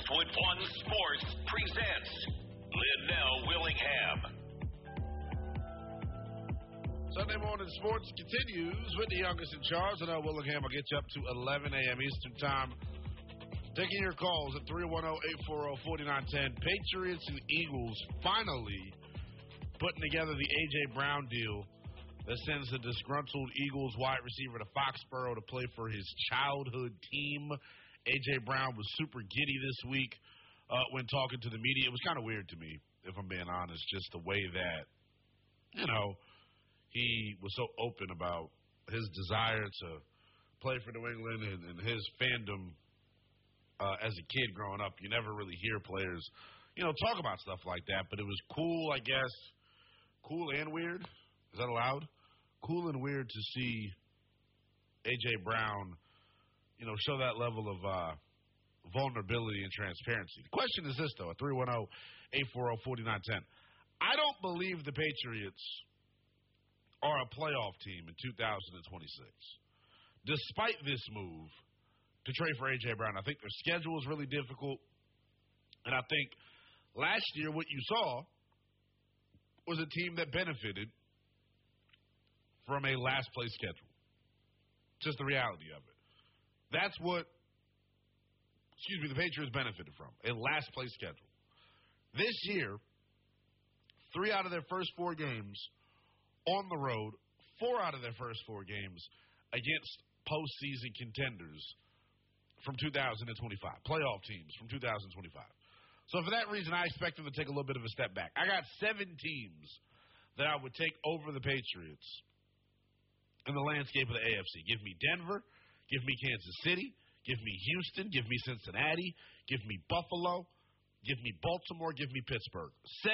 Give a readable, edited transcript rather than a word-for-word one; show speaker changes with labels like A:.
A: Westwood One Sports presents Liddell Willingham.
B: Sunday morning sports continues with the youngest in charge. Liddell Willingham will get you up to 11 a.m. Eastern Time. Taking your calls at 310-840-4910. Patriots and Eagles finally putting together the A.J. Brown deal that sends the disgruntled Eagles wide receiver to Foxborough to play for his childhood team. A.J. Brown was super giddy this week when talking to the media. It was kind of weird to me, if I'm being honest, just the way that, he was so open about his desire to play for New England and his fandom as a kid growing up. You never really hear players, talk about stuff like that, but it was cool, I guess. Cool and weird. Is that allowed? Cool and weird to see A.J. Brown, show that level of vulnerability and transparency. The question is this, though, at 310-840-4910. I don't believe the Patriots are a playoff team in 2026. Despite this move to trade for A.J. Brown, I think their schedule is really difficult. And I think last year what you saw was a team that benefited from a last-place schedule. Just the reality of it. That's what, the Patriots benefited from, a last-place schedule. This year, 3 out of their first 4 games on the road, 4 out of their first 4 games against postseason contenders from 2025, playoff teams from 2025. So for that reason, I expect them to take a little bit of a step back. I got 7 teams that I would take over the Patriots in the landscape of the AFC. Give me Denver, give me Kansas City, give me Houston, give me Cincinnati, give me Buffalo, give me Baltimore, give me Pittsburgh.